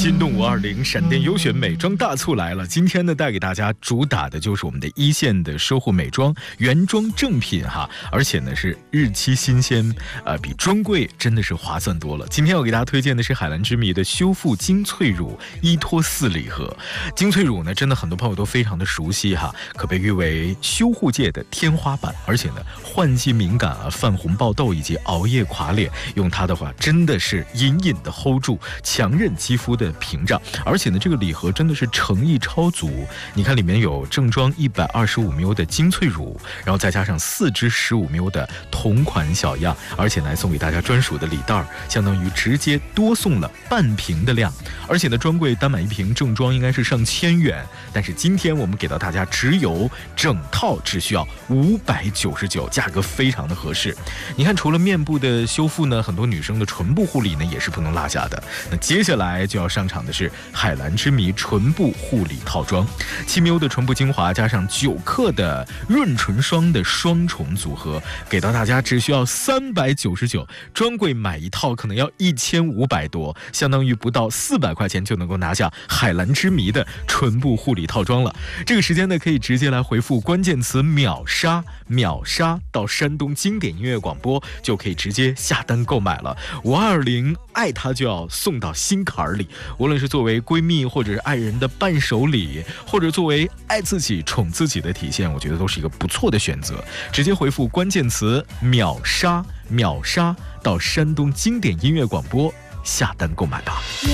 心动520闪电优选美妆大促来了，今天呢带给大家主打的就是我们的一线的收获美妆原装正品哈，而且呢是日期新鲜，比专柜真的是划算多了。今天我给大家推荐的是海蓝之谜的修复精粹乳依托4礼盒。精粹乳呢真的很多朋友都非常的熟悉哈，可被誉为修护界的天花板，而且呢换季敏感泛红爆痘以及熬夜垮脸，用它的话真的是隐隐的 hold 住强韧肌肤的屏障。而且呢这个礼盒真的是诚意超足，你看里面有正装125ml 的精粹乳，然后再加上4支15ml 的同款小样，而且呢还送给大家专属的礼袋，相当于直接多送了半瓶的量。而且呢专柜单买一瓶正装应该是上1000元，但是今天我们给到大家只有整套只需要599，价格非常的合适。你看除了面部的修复呢，很多女生的唇部护理呢也是不能落下的。那接下来就要上场的是海蓝之谜唇部护理套装，7ml 的唇部精华加上9克的润唇霜的双重组合，给到大家只需要399，专柜买一套可能要1500多，相当于不到400块钱就能够拿下海蓝之谜的唇部护理套装了。这个时间呢可以直接来回复关键词秒杀到山东经典音乐广播，就可以直接下单购买了。520爱它就要送到心坎里，无论是作为闺蜜或者是爱人的伴手礼，或者作为爱自己宠自己的体现，我觉得都是一个不错的选择。直接回复关键词秒杀到山东经典音乐广播下单购买吧。